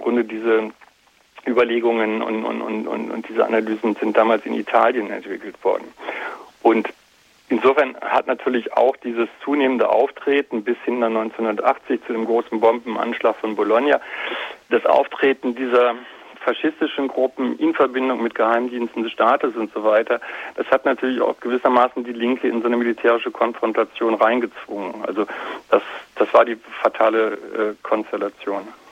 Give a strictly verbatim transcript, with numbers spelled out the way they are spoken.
Grunde diese Überlegungen und, und, und, und diese Analysen sind damals in Italien entwickelt worden. Und insofern hat natürlich auch dieses zunehmende Auftreten bis hin nach neunzehnhundertachtzig zu dem großen Bombenanschlag von Bologna, das Auftreten dieser faschistischen Gruppen in Verbindung mit Geheimdiensten des Staates und so weiter, das hat natürlich auch gewissermaßen die Linke in so eine militärische Konfrontation reingezwungen. Also das, das war die fatale äh, Konstellation.